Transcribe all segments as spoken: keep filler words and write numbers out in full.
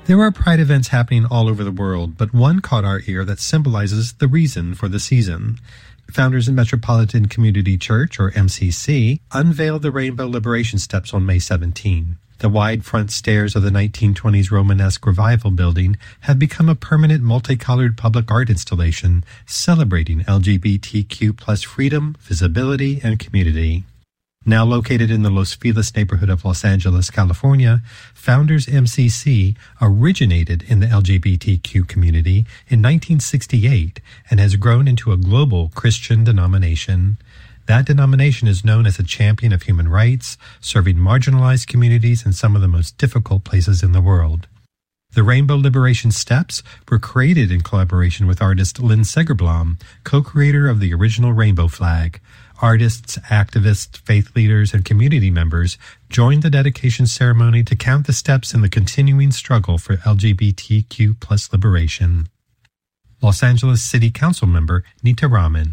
There are Pride events happening all over the world, but one caught our ear that symbolizes the reason for the season. Founders in Metropolitan Community Church, or M C C, unveiled the Rainbow Liberation Steps on May seventeenth. The wide front stairs of the nineteen twenties Romanesque Revival building have become a permanent multicolored public art installation celebrating L G B T Q plus freedom, visibility, and community. Now located in the Los Feliz neighborhood of Los Angeles, California, Founders M C C originated in the L G B T Q community in nineteen sixty-eight and has grown into a global Christian denomination. That denomination is known as a champion of human rights, serving marginalized communities in some of the most difficult places in the world. The Rainbow Liberation Steps were created in collaboration with artist Lynn Segerblom, co-creator of the original rainbow flag. Artists, activists, faith leaders, and community members joined the dedication ceremony to count the steps in the continuing struggle for L G B T Q plus liberation. Los Angeles City Council member Nita Raman.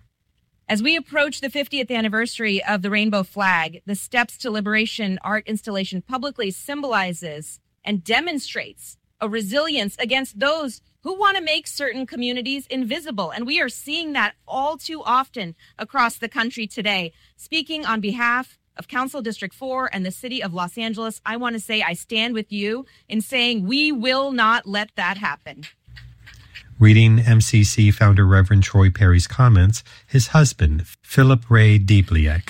As we approach the fiftieth anniversary of the Rainbow Flag, the Steps to Liberation art installation publicly symbolizes and demonstrates a resilience against those who want to make certain communities invisible. And we are seeing that all too often across the country today. Speaking on behalf of Council District four and the City of Los Angeles, I want to say I stand with you in saying we will not let that happen. Reading M C C founder Reverend Troy Perry's comments, his husband, Philip Ray Diebliek.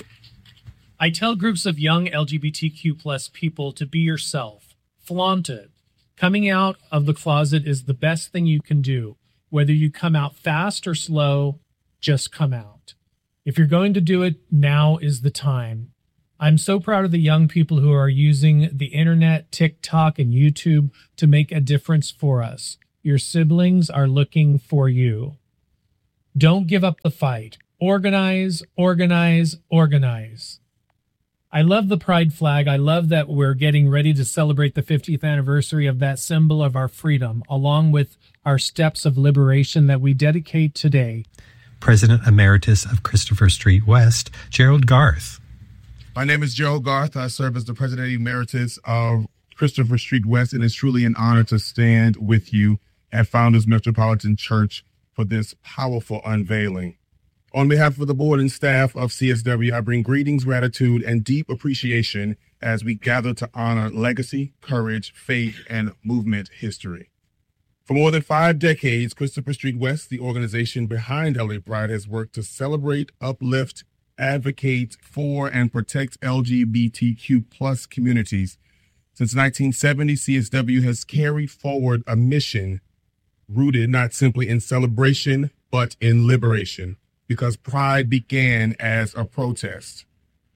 I tell groups of young L G B T Q plus people to be yourself, flaunt it. Coming out of the closet is the best thing you can do. Whether you come out fast or slow, just come out. If you're going to do it, now is the time. I'm so proud of the young people who are using the internet, TikTok, and YouTube to make a difference for us. Your siblings are looking for you. Don't give up the fight. Organize, organize, organize. I love the Pride flag. I love that we're getting ready to celebrate the fiftieth anniversary of that symbol of our freedom, along with our steps of liberation that we dedicate today. President Emeritus of Christopher Street West, Gerald Garth. My name is Gerald Garth. I serve as the President Emeritus of Christopher Street West, and it's truly an honor to stand with you at Founders Metropolitan Church for this powerful unveiling. On behalf of the board and staff of C S W, I bring greetings, gratitude, and deep appreciation as we gather to honor legacy, courage, faith, and movement history. For more than five decades, Christopher Street West, the organization behind L A Pride, has worked to celebrate, uplift, advocate for, and protect L G B T Q plus communities. Since nineteen seventy, C S W has carried forward a mission rooted not simply in celebration, but in liberation. Because Pride began as a protest.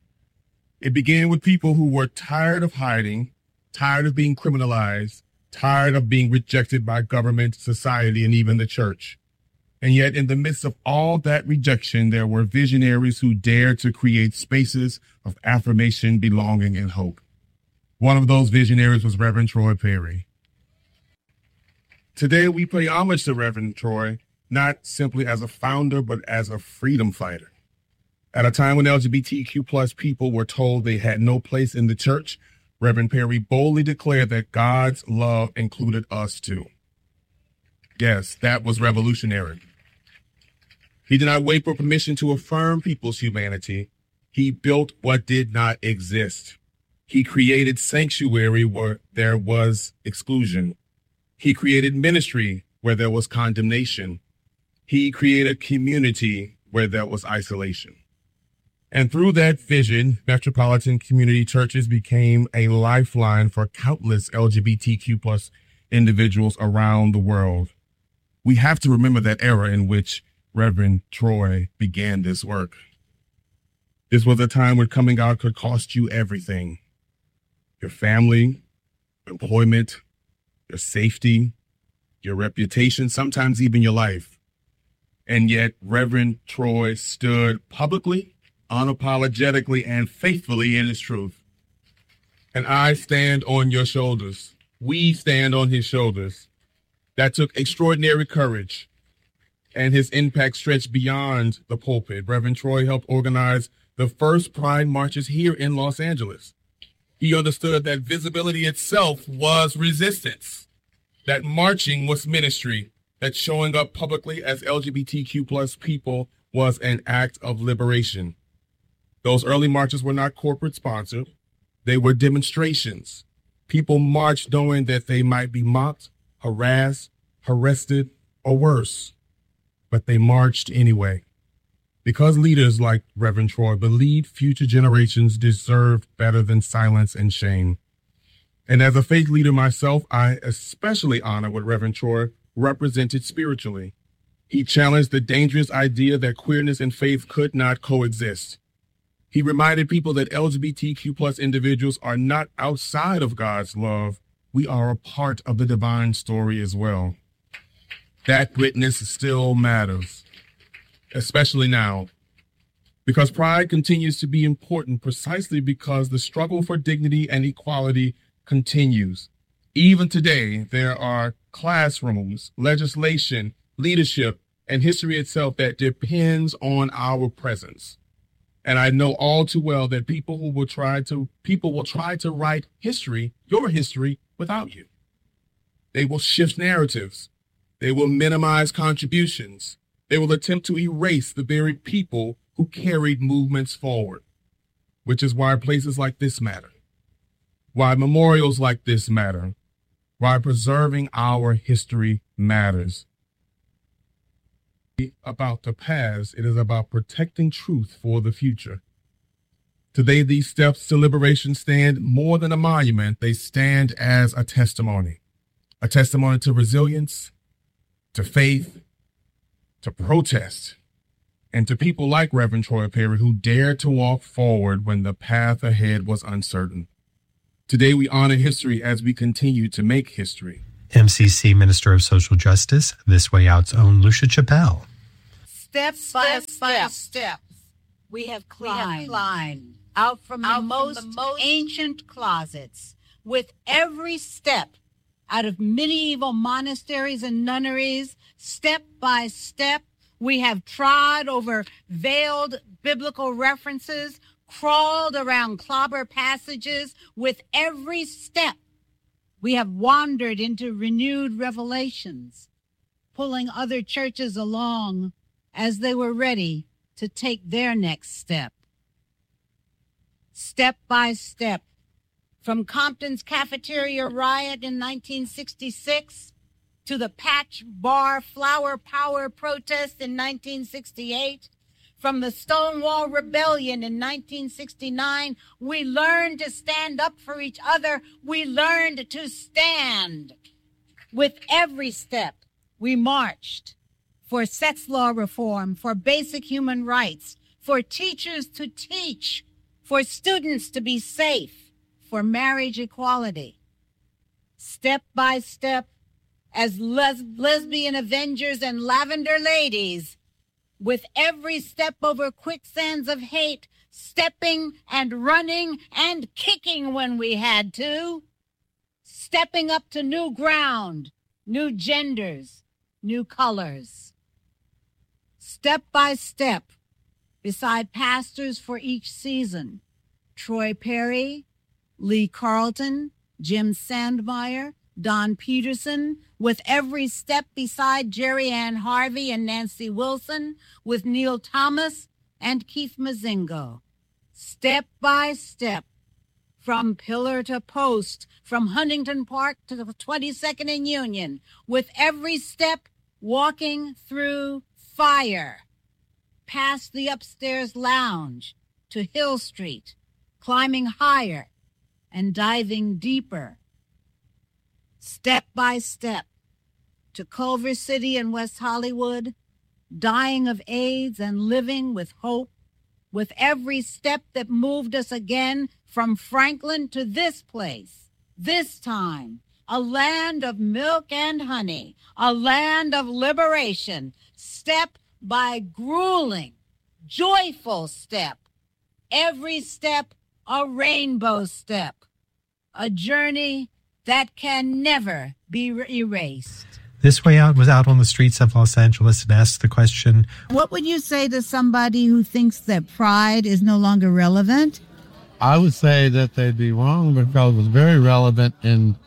It began with people who were tired of hiding, tired of being criminalized, tired of being rejected by government, society, and even the church. And yet, in the midst of all that rejection, there were visionaries who dared to create spaces of affirmation, belonging, and hope. One of those visionaries was Reverend Troy Perry. Today, we pay homage to Reverend Troy, not simply as a founder, but as a freedom fighter. At a time when L G B T Q plus people were told they had no place in the church, Reverend Perry boldly declared that God's love included us too. Yes, that was revolutionary. He did not wait for permission to affirm people's humanity. He built what did not exist. He created sanctuary where there was exclusion. He created ministry where there was condemnation. He created community where there was isolation. And through that vision, Metropolitan Community Churches became a lifeline for countless L G B T Q plus individuals around the world. We have to remember that era in which Reverend Troy began this work. This was a time when coming out could cost you everything. Your family, employment, your safety, your reputation, sometimes even your life. And yet, Reverend Troy stood publicly, unapologetically, and faithfully in his truth. And I stand on your shoulders. We stand on his shoulders. That took extraordinary courage, and his impact stretched beyond the pulpit. Reverend Troy helped organize the first Pride marches here in Los Angeles. He understood that visibility itself was resistance. that marching was ministry, that showing up publicly as L G B T Q plus people was an act of liberation. Those early marches were not corporate sponsored. They were demonstrations. People marched knowing that they might be mocked, harassed, arrested, or worse. But they marched anyway. Because leaders like Reverend Troy believed future generations deserved better than silence and shame. And as a faith leader myself, I especially honor what Reverend Troy represented spiritually. He challenged the dangerous idea that queerness and faith could not coexist. He reminded people that L G B T Q plus individuals are not outside of God's love. We are a part of the divine story as well. That witness still matters, especially now, because pride continues to be important precisely because the struggle for dignity and equality continues. Even today, there are classrooms, legislation, leadership, and history itself that depends on our presence. And I know all too well that people who will try to people will try to write history, your history, without you. They will shift narratives. They will minimize contributions. They will attempt to erase the very people who carried movements forward, which is why places like this matter, why memorials like this matter, why preserving our history matters. About the past, it is about protecting truth for the future. Today, these steps to liberation stand more than a monument. They stand as a testimony, a testimony to resilience, to faith, to protest, and to people like Reverend Troy Perry who dared to walk forward when the path ahead was uncertain. Today, we honor history as we continue to make history. M C C Minister of Social Justice, This Way Out's own Lucia Chappelle. Step by step, step, we have climbed, we have climbed out from, out the, from most the most ancient closets. With every step out of medieval monasteries and nunneries, step by step, we have trod over veiled biblical references, crawled around clobber passages. With every step, we have wandered into renewed revelations, pulling other churches along as they were ready to take their next step. Step by step, from Compton's cafeteria riot in nineteen sixty-six to the Patch Bar Flower Power protest in nineteen sixty-eight, from the Stonewall Rebellion in nineteen sixty-nine, we learned to stand up for each other. We learned to stand. With every step, we marched for sex law reform, for basic human rights, for teachers to teach, for students to be safe, for marriage equality. Step by step, as les- lesbian avengers and lavender ladies, with every step over quicksands of hate, stepping and running and kicking when we had to, stepping up to new ground, new genders, new colors. Step by step, beside pastors for each season, Troy Perry, Lee Carlton, Jim Sandmeyer, Don Peterson, with every step beside Jerry Ann Harvey and Nancy Wilson, with Neil Thomas and Keith Mazingo. Step by step, from pillar to post, from Huntington Park to the twenty-second and Union, with every step walking through fire, past the upstairs lounge to Hill Street, climbing higher and diving deeper. Step by step, to Culver City and West Hollywood, dying of AIDS and living with hope, with every step that moved us again from Franklin to this place, this time, a land of milk and honey, a land of liberation, step by grueling, joyful step, every step a rainbow step, a journey that can never be erased. This Way Out was out on the streets of Los Angeles and asked the question, what would you say to somebody who thinks that pride is no longer relevant? I would say that they'd be wrong because it was very relevant in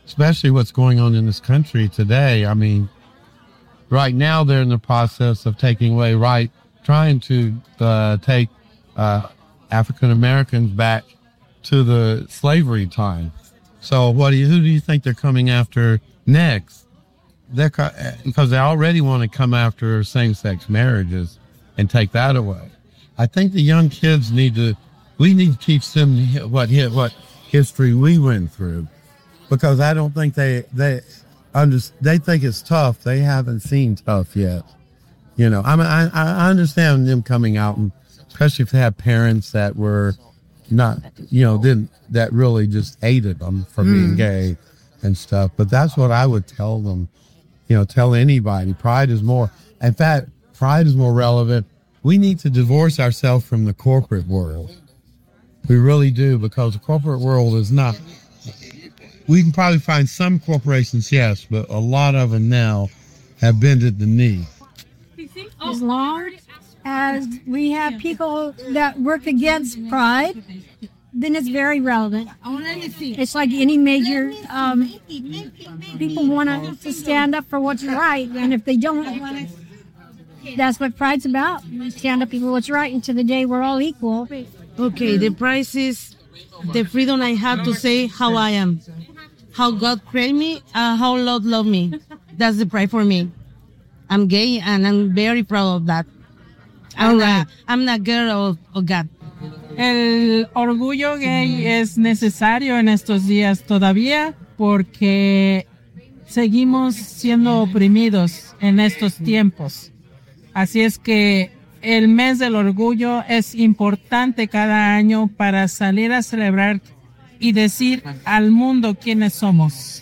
especially what's going on in this country today. I mean, right now they're in the process of taking away right, trying to uh, take uh, African Americans back to the slavery time. So what do you, who do you think they're coming after next? They're because they already want to come after same-sex marriages and take that away. I think the young kids need to, we need to teach them what what history we went through, because I don't think they they under, they think it's tough. They haven't seen tough yet. You know, I mean, I I understand them coming out, and especially if they have parents that were not, you know, didn't that really just hated them for mm. being gay and stuff. But that's what I would tell them. You know, tell anybody, pride is more, in fact, pride is more relevant. We need to divorce ourselves from the corporate world. We really do, because the corporate world is not, we can probably find some corporations, yes, but a lot of them now have bended the knee. As long as we have people that work against pride, then it's very relevant. It's like any major, um, people want to stand up for what's right, and if they don't, that's what pride's about. Stand up for what's right, and to the day we're all equal. Okay, the prize is the freedom I have to say how I am, how God created me, uh, how Lord loved me. That's the prize for me. I'm gay, and I'm very proud of that. I'm, right. not, I'm not girl of, of God. El orgullo gay es necesario en estos días todavía porque seguimos siendo oprimidos en estos tiempos. Así es que el mes del orgullo es importante cada año para salir a celebrar y decir al mundo quiénes somos.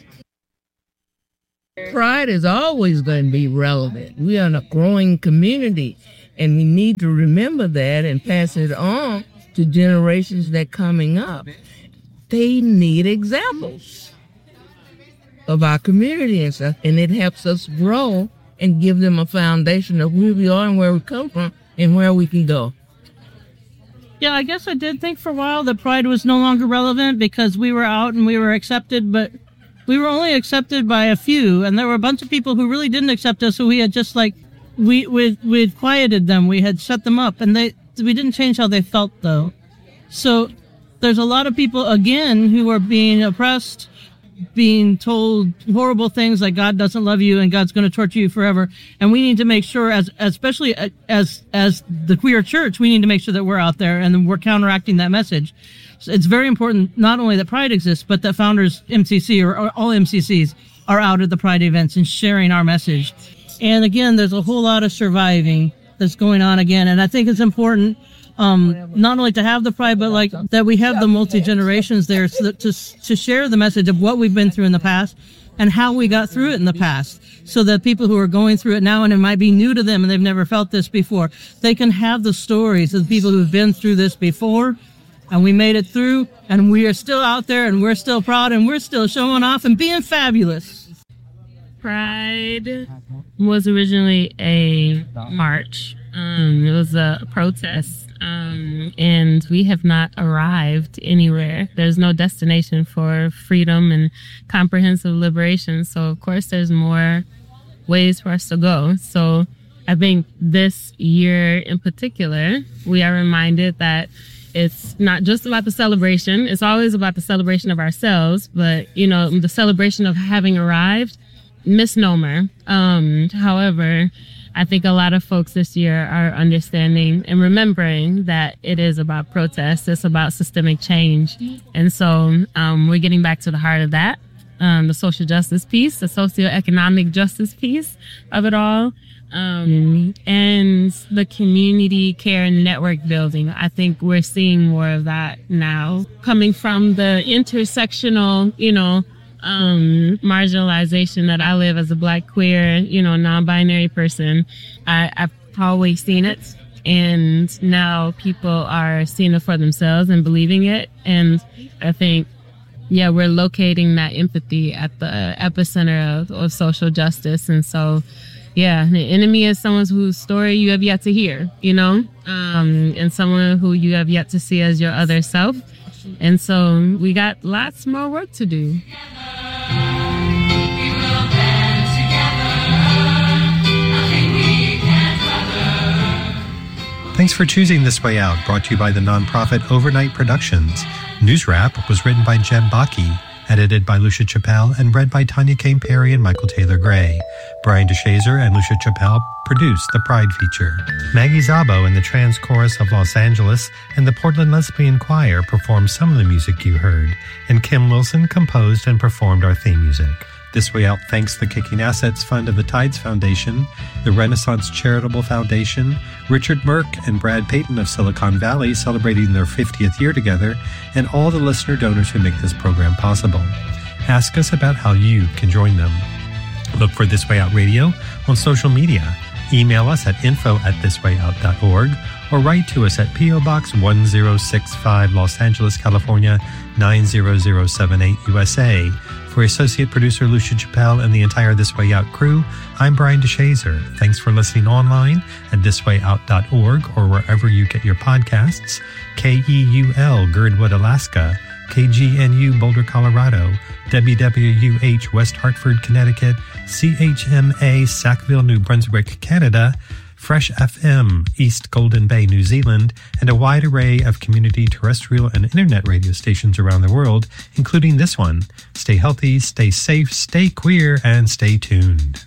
Pride is always going to be relevant. We are in a growing community, and we need to remember that and pass it on to generations that coming up. They need examples of our community and stuff, and it helps us grow and give them a foundation of who we are and where we come from and where we can go. Yeah, I guess I did think for a while that pride was no longer relevant because we were out and we were accepted, but we were only accepted by a few, and there were a bunch of people who really didn't accept us, so we had just like, we we we'd quieted them, we had shut them up, and they we didn't change how they felt, though. So there's a lot of people, again, who are being oppressed, being told horrible things like God doesn't love you and God's going to torture you forever. And we need to make sure, as especially as as the queer church, we need to make sure that we're out there and we're counteracting that message. So it's very important not only that Pride exists, but that Founders M C C or, or all M C Cs are out at the Pride events and sharing our message. And again, there's a whole lot of surviving that's going on again. And I think it's important um, not only to have the Pride, but like that we have the multi-generations there so that to, to share the message of what we've been through in the past and how we got through it in the past, so that people who are going through it now and it might be new to them and they've never felt this before, they can have the stories of the people who've been through this before, and we made it through, and we are still out there, and we're still proud, and we're still showing off and being fabulous. Pride was originally a march. Um, it was a protest, um, and we have not arrived anywhere. There's no destination for freedom and comprehensive liberation. So, of course, there's more ways for us to go. So I think this year in particular, we are reminded that it's not just about the celebration. It's always about the celebration of ourselves, but, you know, the celebration of having arrived, misnomer. Um, however, I think a lot of folks this year are understanding and remembering that it is about protest. It's about systemic change. And so um, we're getting back to the heart of that, um, the social justice piece, the socioeconomic justice piece of it all, um, and the community care network building. I think we're seeing more of that now, coming from the intersectional, you know, Um, marginalization that I live as a Black, queer, you know, non-binary person. I, I've always seen it, and now people are seeing it for themselves and believing it. And I think, yeah, we're locating that empathy at the epicenter of, of social justice. And so, yeah, the enemy is someone whose story you have yet to hear, you know, um, and someone who you have yet to see as your other self. And so we got lots more work to do. for choosing This Way Out, brought to you by the nonprofit Overnight Productions. News Wrap was written by Jen Bakke, edited by Lucia Chappelle, and read by Tanya Kane Perry and Michael Taylor Gray. Brian DeShazer and Lucia Chappelle produced the Pride feature. Maggie Szabo and the Trans Chorus of Los Angeles and the Portland Lesbian Choir performed some of the music you heard, and Kim Wilson composed and performed our theme music. This Way Out thanks the Kicking Assets Fund of the Tides Foundation, the Renaissance Charitable Foundation, Richard Merck and Brad Payton of Silicon Valley celebrating their fiftieth year together, and all the listener donors who make this program possible. Ask us about how you can join them. Look for This Way Out Radio on social media. Email us at info at thiswayout dot org or write to us at P O Box one zero six five, Los Angeles, California nine zero zero seven eight, U S A. For Associate Producer Lucia Chappelle and the entire This Way Out crew, I'm Brian DeShazer. Thanks for listening online at this way out dot org or wherever you get your podcasts. K E U L, Girdwood, Alaska. K G N U, Boulder, Colorado. W W U H, West Hartford, Connecticut. C H M A, Sackville, New Brunswick, Canada. Fresh F M, East Golden Bay, New Zealand, and a wide array of community terrestrial and internet radio stations around the world, including this one. Stay healthy, stay safe, stay queer, and stay tuned.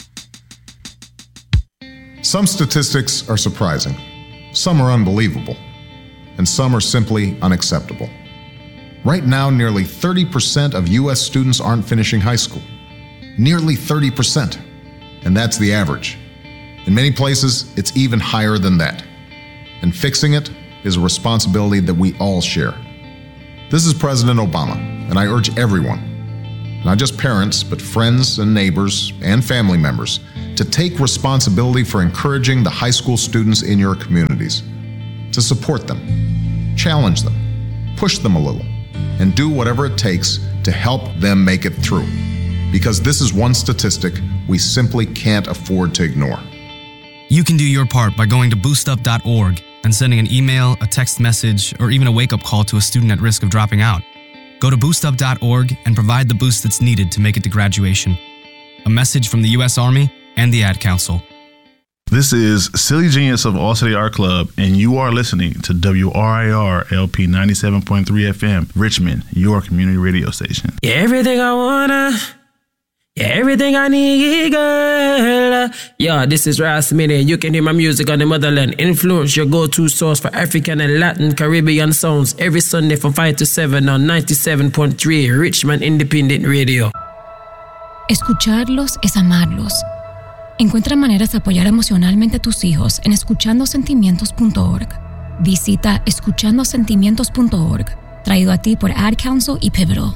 Some statistics are surprising, some are unbelievable, and some are simply unacceptable. Right now, nearly thirty percent of U S students aren't finishing high school. Nearly thirty percent. And that's the average. In many places, it's even higher than that. And fixing it is a responsibility that we all share. This is President Obama, and I urge everyone, not just parents, but friends and neighbors and family members, to take responsibility for encouraging the high school students in your communities, to support them, challenge them, push them a little, and do whatever it takes to help them make it through. Because this is one statistic we simply can't afford to ignore. You can do your part by going to boost up dot org and sending an email, a text message, or even a wake-up call to a student at risk of dropping out. Go to boost up dot org and provide the boost that's needed to make it to graduation. A message from the U S Army and the Ad Council. This is Silly Genius of All City Art Club, and you are listening to W R I R L P ninety-seven point three F M, Richmond, your community radio station. Yeah, everything I wanna... Yeah, everything I need, girl. Yeah, this is Ras Mini. You can hear my music on the motherland. Influence, your go-to source for African and Latin Caribbean sounds every Sunday from five to seven on ninety-seven point three Richmond Independent Radio. Escucharlos es amarlos. Encuentra maneras de apoyar emocionalmente a tus hijos en escuchando sentimientos punto org. Visita escuchando sentimientos punto org. Traído a ti por Ad Council y Pivotal.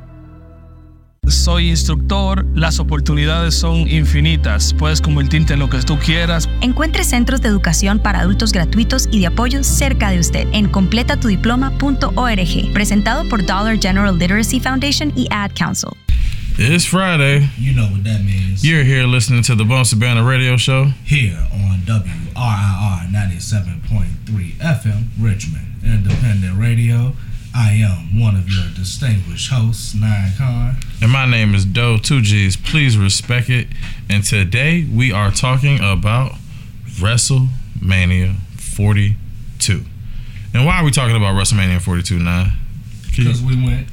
Soy instructor, las oportunidades son infinitas. Puedes convertirte en lo que tú quieras. Encuentre centros de educación para adultos gratuitos y de apoyo cerca de usted en completa tu diploma punto org. Presentado por Dollar General Literacy Foundation y Ad Council. It's Friday. You know what that means. You're here listening to the Bounce Banner Radio Show. Here on W R I R ninety-seven point three F M, Richmond Independent Radio. I am one of your distinguished hosts, Nine Khan. And my name is Doe, two G's. Please respect it. And today we are talking about WrestleMania forty-two. And why are we talking about WrestleMania forty-two, Nine? Because we went.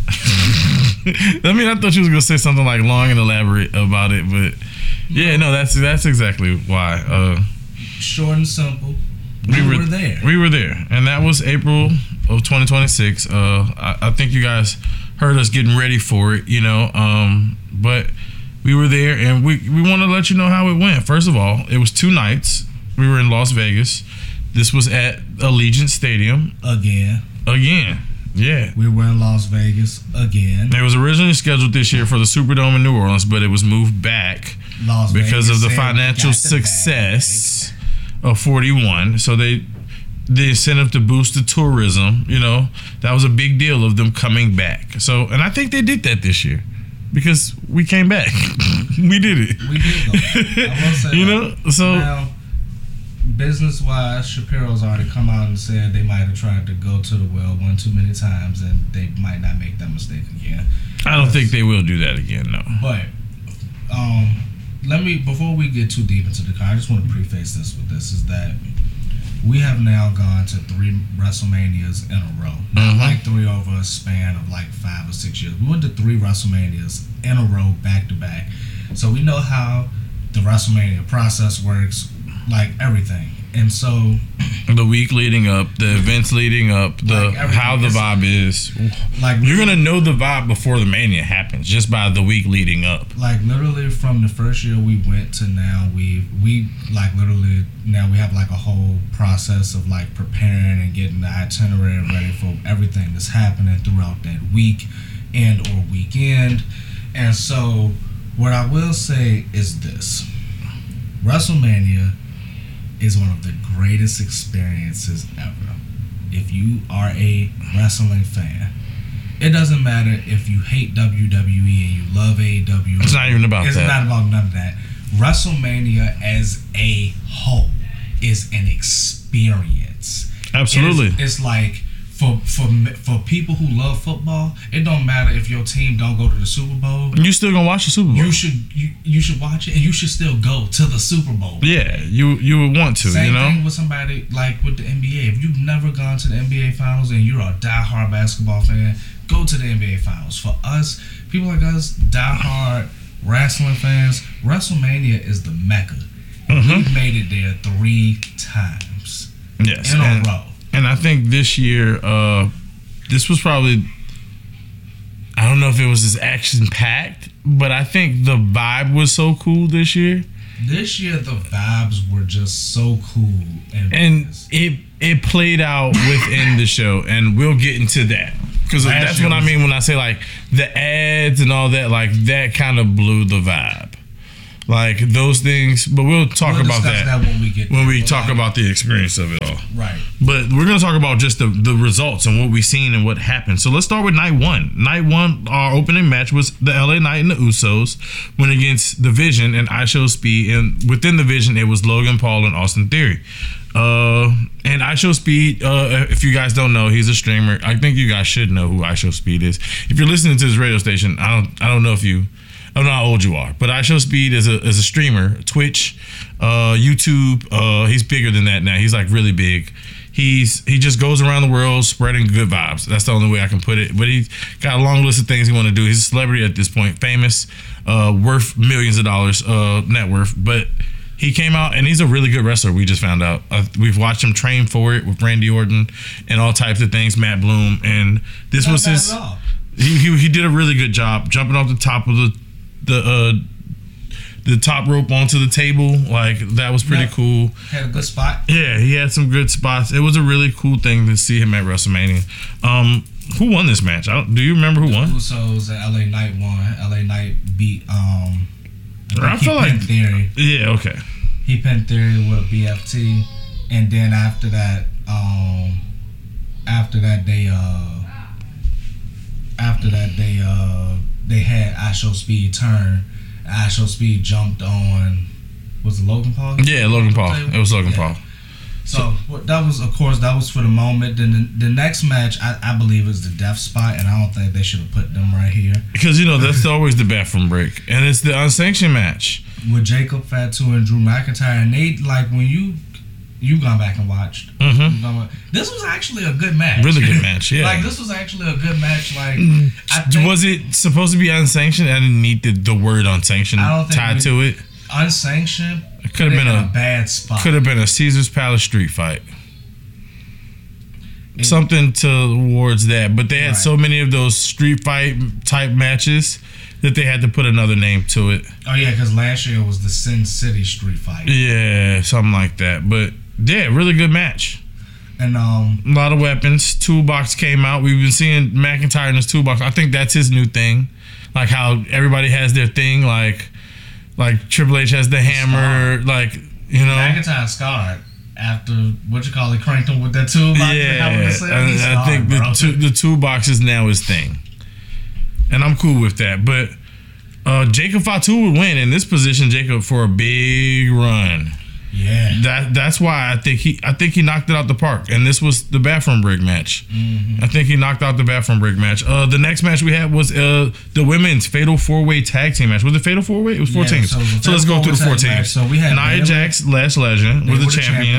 I mean, I thought you was going to say something like long and elaborate about it, but yeah, no, that's that's exactly why. Uh, Short and simple. We, we were, were there. We were there. And that was April of twenty twenty-six. Uh, I, I think you guys heard us getting ready for it, you know. Um, but we were there, and we, we want to let you know how it went. First of all, it was two nights. We were in Las Vegas. This was at Allegiant Stadium. Again. Again. Yeah. We were in Las Vegas again. It was originally scheduled this year for the Superdome in New Orleans, but it was moved back Las because Vegas of the financial success of forty-one. So they the incentive to boost the tourism, you know, that was a big deal of them coming back. So, and I think they did that this year because we came back. we did it. We did go. I will say you that. know, so now, business-wise, Shapiro's already come out and said they might have tried to go to the well one too many times, and they might not make that mistake again. I don't think they will do that again, no. But um, let me, before we get too deep into the car, I just want to preface this with this: is that we have now gone to three WrestleManias in a row. Not Mm-hmm. like three over a span of like five or six years. We went to three WrestleManias in a row, back to back. So we know how the WrestleMania process works, like everything. And so the week leading up, the events leading up, the Like how the vibe is. Like You're gonna know the vibe before the Mania happens, just by the week leading up. like literally from the first year we went to now, we we like literally now we have like a whole process of like preparing and getting the itinerary ready for everything that's happening throughout that week and or weekend. And so what I will say is this: WrestleMania is one of the greatest experiences ever. If you are a wrestling fan, it doesn't matter if you hate W W E and you love A E W. It's not even about it's that. It's not about none of that. WrestleMania as a whole is an experience. Absolutely. It is, it's like for for for people who love football, it don't matter if your team don't go to the Super Bowl. You still gonna watch the Super Bowl? You should you, you should watch it, and you should still go to the Super Bowl. Yeah, you you would want to, Same you know. thing with somebody like with the N B A. If you've never gone to the N B A Finals and you're a diehard basketball fan, go to the N B A Finals. For us, people like us, diehard wrestling fans, WrestleMania is the mecca. Mm-hmm. We've made it there three times Yes, in and, a row. and I think this year, uh, this was probably, I don't know if it was as action packed, but I think the vibe was so cool this year. This year, the vibes were just so cool, and, and it it played out within the show, and we'll get into that because Last that's year what I was- mean when I say like the ads and all that. Like that kind of blew the vibe, like those things. But we'll talk We'll about discuss that, that when we get when there, we but talk like- about the experience of it all. Right. But we're gonna talk about just the, the results and what we've seen and what happened. So let's start with night one. Night one, our opening match was the L A Knight and the Usos went against the Vision and I Show Speed, and within the Vision it was Logan Paul and Austin Theory. Uh, and I Show Speed, uh, if you guys don't know, he's a streamer. I think you guys should know who I Show Speed is. If you're listening to this radio station, I don't I don't know if you I don't know how old you are, but I Show Speed is a is a streamer, Twitch, uh, YouTube. Uh, he's bigger than that now. He's like really big. He's he just goes around the world spreading good vibes. That's the only way I can put it. But he's got a long list of things he want to do. He's a celebrity at this point, famous, uh, worth millions of dollars, uh, net worth. But he came out and he's a really good wrestler. We just found out. Uh, we've watched him train for it with Randy Orton and all types of things. Matt Bloom, and this Not was bad his. at all. He, he he did a really good job jumping off the top of the the uh, the top rope onto the table. Like that was pretty Yeah. cool. Had a good spot. Yeah, he had some good spots. It was a really cool thing to see him at WrestleMania. Um, who won this match? I don't, do you remember who won? Usos and L A Knight won. L A Knight beat um. I he feel like pinned Theory. Yeah, okay. He pinned Theory with a B F T, and then after that, um, after that they uh, after that they uh, they had I Show Speed turn. I Show Speed jumped on. Was it Logan Paul? Yeah, Logan Paul. It was Logan Yeah. Paul. So what that was, of course, that was for the moment. Then the, the next match, I, I believe, is the Death Spot, and I don't think they should have put them right here. Because you know that's always the bathroom break, and it's the unsanctioned match With Jacob Fatu and Drew McIntyre, and they like when you you gone back and watched. Mhm. you gone back- This was actually a good match. Really good match, yeah. like this was actually a good match. Like I think Was it supposed to be unsanctioned? I didn't need the, the word unsanctioned I don't think tied we- to it. unsanctioned. It could have been in a, bad spot. Could have been a Caesar's Palace street fight. Something towards that, but they had Right. so many of those street fight type matches that they had to put another name to it. Oh yeah, because last year was the Sin City Street Fight, Yeah, something like that. But yeah, really good match. and um, A lot of weapons. Toolbox came out. We've been seeing McIntyre in his toolbox. I think that's his new thing. Like how everybody has their thing. Like like Triple H has the hammer. Like you know. McIntyre scarred after what you call it, cranked him with that toolbox. Yeah, I, would say. I, He's I think scarred, the bro. two, the toolbox is now his thing, and I'm cool with that. But uh, Jacob Fatu would win in this position. Jacob for a big run. Yeah, That that's why I think he I think he knocked it out the park. And this was the bathroom break match. Mm-hmm. I think he knocked out the bathroom break match. Uh, the next match we had was uh, the women's fatal four way tag team match. Was it fatal four way? It was four Yeah, teams. so So, it was a let's go fatal through the four four-way tag teams. match. So we had Nia Bayley. Jax, Lash Legend They were the were the champions. champions.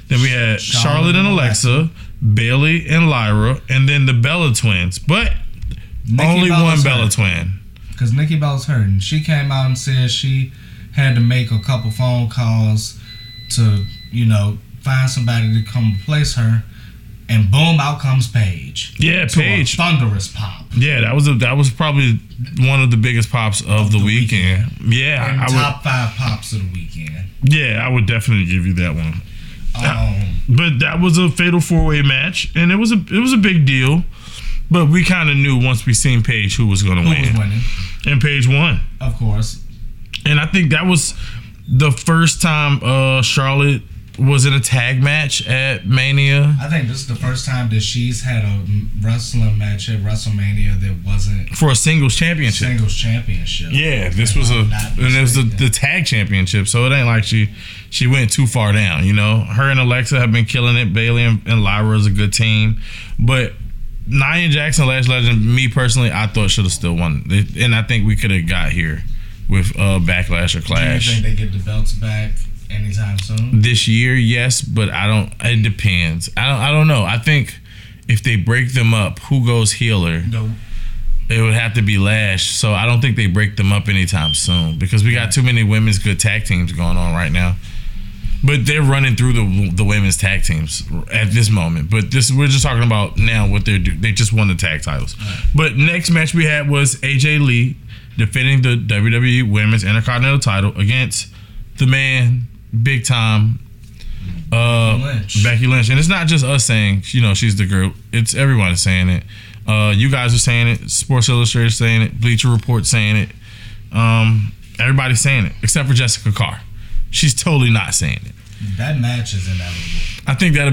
Then we had Charlotte, Charlotte and Alexa, Alexa, Bailey and Lyra, and then the Bella twins. But Nikki only Bella's one Bella hurt. twin. Because Nikki Bella's hurt. And she came out and said she had to make a couple phone calls to, you know, find somebody to come replace her. And boom, out comes Paige. Yeah, to Paige. A thunderous pop. Yeah, that was a, that was probably one of the biggest pops of, of the, the weekend. weekend. Yeah, and I top would, five pops of the weekend. Yeah, I would definitely give you that one. Um, but that was a fatal four way match, and it was a it was a big deal. But we kind of knew once we seen Paige who was going to win. Who was winning? And Paige won, of course. And I think that was the first time uh, Charlotte was in a tag match at Mania. I think this is the first time that she's had a wrestling match at WrestleMania that wasn't for a singles championship. Singles championship. Yeah, this was a and it was the, the tag championship, so it ain't like she she went too far down. You know, her and Alexa have been killing it. Bailey and, and Lyra is a good team, but Nia Jackson, Lash Legend, me personally, I thought should have still won, and I think we could have got here with uh, Backlash or Clash. Do you think they get the belts back anytime soon? This year, yes, but I don't. It depends. I don't. I don't know. I think if they break them up, who goes healer? No. It would have to be Lash. So I don't think they break them up anytime soon because we got too many women's good tag teams going on right now. But they're running through the the women's tag teams at this moment. But this we're just talking about now what they're doing. They just won the tag titles. Right. But next match we had was A J Lee defending the W W E Women's Intercontinental title against the man, big time, uh, Lynch. Becky Lynch. And it's not just us saying, you know, she's the girl. It's everyone saying it. Uh, you guys are saying it. Sports Illustrated saying it. Bleacher Report saying it. Um, everybody's saying it except for Jessica Carr. She's totally not saying it. That match is inevitable. I think that'll